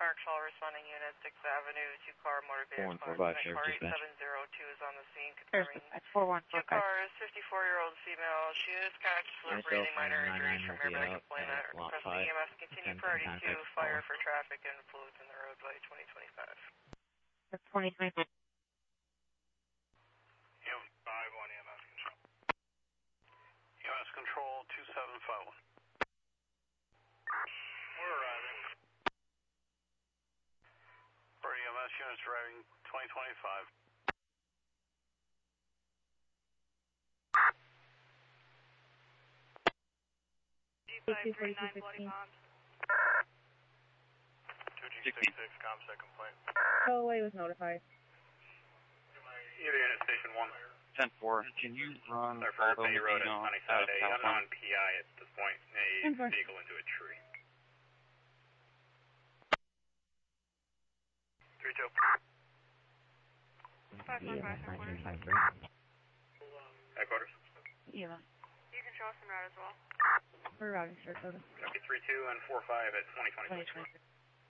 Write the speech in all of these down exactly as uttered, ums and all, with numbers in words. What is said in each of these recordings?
Park Shaw responding unit, sixth Avenue, two-car motor vehicle. four one four five, Sheriff Car Dispatch. eight seven zero two is on the scene, confirming four one four two five. cars, fifty-four-year-old female. She is conscious, fluid breathing, minor injuries from airback deployment. Request the E M S continue priority two, fire for traffic and fluids in the roadway, twenty twenty-five. That's twenty twenty-five. five one E M S control. E M S control two seven five one. We're arriving. For E M S units arriving twenty twenty-five. G five three nine bloody bombs. two G six six, ComSec complaint. Go away was notified. Either unit station one. ten four, can you run Sorry for Aldo Bay Road and Medina Sunnyside. out of A California? unknown P I at this point. A vehicle into a tree. three two. five one five, Headquarters. Yeah. you can show us en route as well. We're routing Sarasota. Copy three two and four five at twenty twenty-six. twenty twenty-six.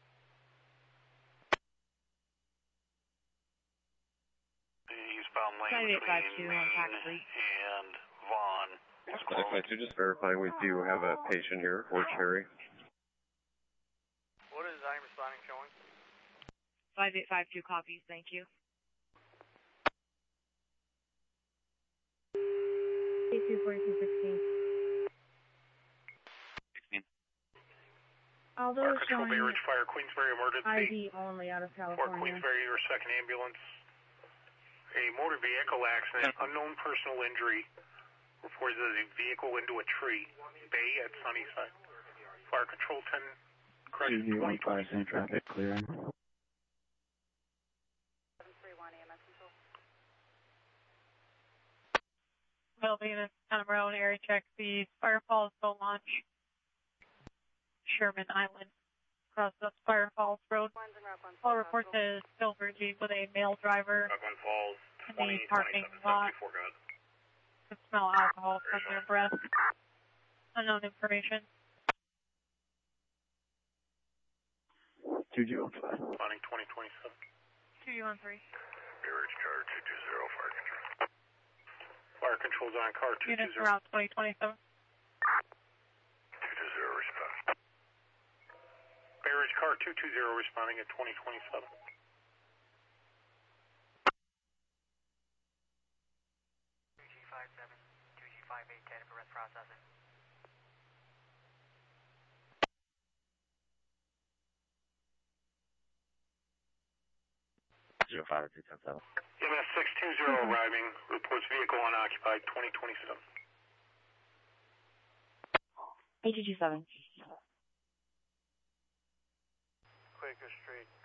Eastbound lane Five eight five two between on Pack Maine three. and Vaughn. five five two, just verifying we do have a patient here for Cherry. What is I responding showing? Five eight five two copies, thank you. Eight two forty-two sixteen. sixteen. Aldo Fire is Control, Bay showing Ridge Fire, Queensbury emergency. I D only out of For California. Queensbury, your second ambulance. A motor vehicle accident, unknown personal injury. Reported as a vehicle into a tree. Bay at Sunnyside. Fire Control ten, correction twenty twenty. same traffic clear. seven three one E M S control. Building in Santa Maria area check. The Firefalls will launch Sherman Island across the Firefalls Road. One's en route, one's All report to Silver Jeep with a male driver. Rockland Falls, In the twenty parking twenty-seven, lot. seventy-four guys. Could smell alcohol from their breath. Unknown information. two zero five. Running twenty twenty-seven. two one three. Bay Ridge car two two zero, fire control. Fire control's on car two two Units zero. around twenty twenty-seven. two two zero respond. Bay Ridge car two two zero responding at twenty twenty-seven. two G five seven, two G five eight ten for rest processing. zero five two ten seven. E M S six two zero arriving. Reports vehicle unoccupied twenty twenty-seven. eight two two seven. Quaker Street.